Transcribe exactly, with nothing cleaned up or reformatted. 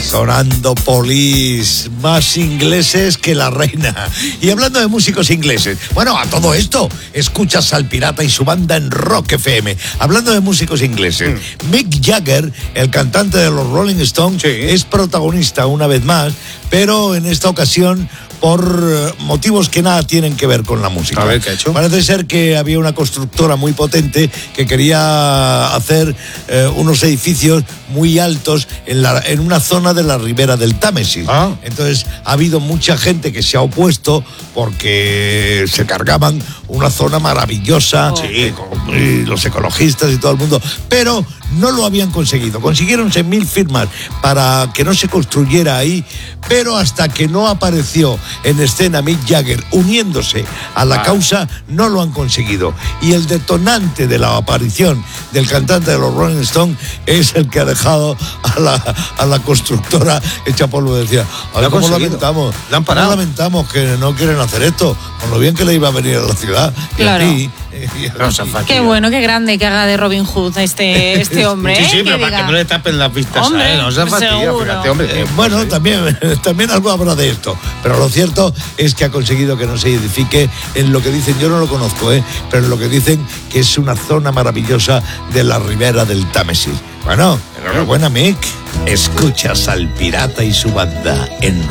Sonando Police, más ingleses que la reina. Y hablando de músicos ingleses, bueno, a todo esto, escuchas al Pirata y su banda en Rock F M. Hablando de músicos ingleses, mm. Mick Jagger, el cantante de los Rolling Stones, sí. es protagonista una vez más, pero en esta ocasión por motivos que nada tienen que ver con la música. A ver, ¿qué ha hecho? Parece ser que había una constructora muy potente que quería hacer eh, unos edificios muy altos en, la, en una zona de la ribera del Támesis. Ah. Entonces ha habido mucha gente que se ha opuesto porque se cargaban una zona maravillosa, oh. eh, con, y los ecologistas y todo el mundo, pero no lo habían conseguido. Consiguieron seis mil firmas para que no se construyera ahí, pero hasta que no apareció en escena Mick Jagger uniéndose a la ah. causa, no lo han conseguido. Y el detonante de la aparición del cantante de los Rolling Stones es el que ha dejado a la, a la constructora hecha polvo. Decía, a ver cómo lamentamos, ¿Le han parado? ¿cómo lamentamos que no quieren hacer esto? Con lo bien que le iba a venir a la ciudad. Claro. Y aquí, qué bueno, qué grande que haga de Robin Hood este, este hombre. Sí, sí, ¿eh? pero que para diga, que no le tapen las vistas hombre, a él, no se fastidia, fíjate, hombre. Eh, bueno, también, también algo habrá de esto, pero lo cierto es que ha conseguido que no se edifique en lo que dicen, yo no lo conozco, ¿eh? pero en lo que dicen que es una zona maravillosa de la ribera del Támesis. Bueno, enhorabuena, Mick. Escuchas al Pirata y su banda en